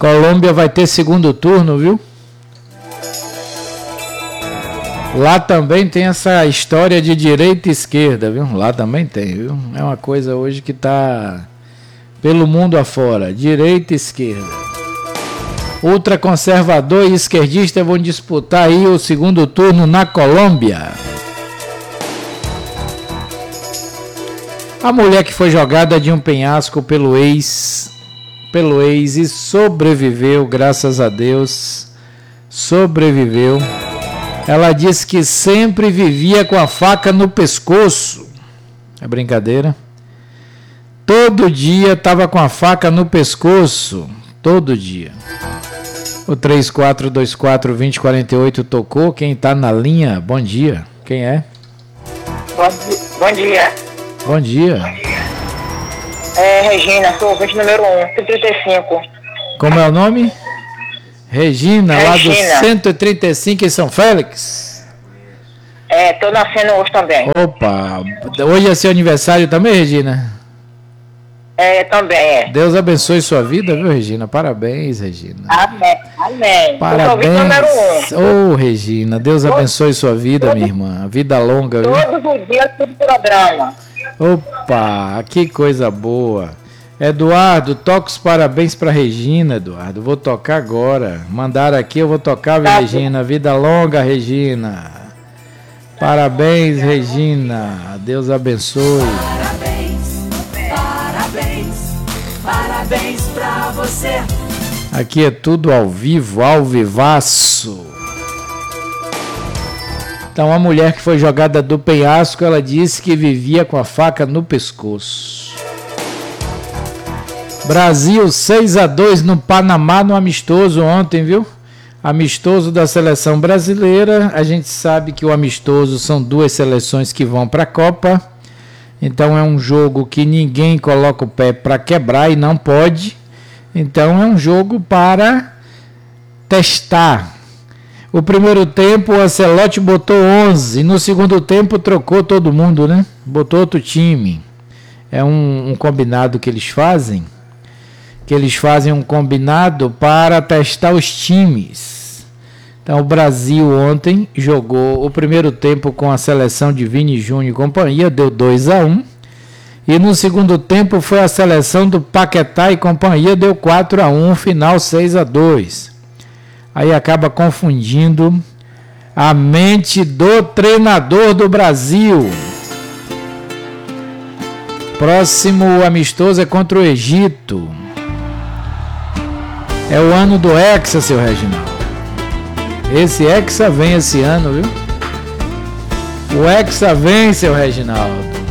Colômbia vai ter segundo turno, viu? Lá também tem essa história de direita e esquerda, viu? Lá também tem, viu? É uma coisa hoje que tá pelo mundo afora. Direita e esquerda. Ultraconservador e esquerdista vão disputar aí o segundo turno na Colômbia. A mulher que foi jogada de um penhasco pelo ex e sobreviveu, graças a Deus, sobreviveu. Ela disse que sempre vivia com a faca no pescoço. É brincadeira? Todo dia estava com a faca no pescoço, todo dia. O 3424-2048 tocou. Quem está na linha? Bom dia. Quem é? Bom dia. Bom dia. É Regina, sou ouvinte número 135. Como é o nome? Regina, lá do 135 em São Félix. Tô nascendo hoje também. Opa, hoje é seu aniversário também, Regina? Também. Deus abençoe sua vida, viu, Regina? Parabéns, Regina. Amém. Parabéns. Ô, Regina, Deus abençoe sua vida, minha irmã. Vida longa, viu? Todos os dias, tudo programa. Opa, que coisa boa. Eduardo, toca os parabéns para Regina, Eduardo. Vou tocar agora. Mandaram aqui, eu vou tocar, viu, Regina? Vida longa, Regina. Parabéns, Regina. Deus abençoe. Parabéns pra você. Aqui é tudo ao vivo, ao vivaço. Então, a mulher que foi jogada do penhasco, ela disse que vivia com a faca no pescoço. Brasil 6-2 no Panamá, no amistoso ontem, viu? Amistoso da seleção brasileira. A gente sabe que o amistoso são duas seleções que vão para a Copa. Então é um jogo que ninguém coloca o pé para quebrar e não pode. Então é um jogo para testar. O primeiro tempo o Ancelotti botou 11. No segundo tempo trocou todo mundo, né? Botou outro time. É um combinado que eles fazem. Que eles fazem um combinado para testar os times. Então o Brasil ontem jogou o primeiro tempo com a seleção de Vini Júnior e companhia, deu 2-1. E no segundo tempo foi a seleção do Paquetá e companhia, deu 4-1, final 6-2. Aí acaba confundindo a mente do treinador do Brasil. Próximo amistoso é contra o Egito. É o ano do Hexa, seu Reginaldo. Esse Hexa vem esse ano, viu? O Hexa vem, seu Reginaldo.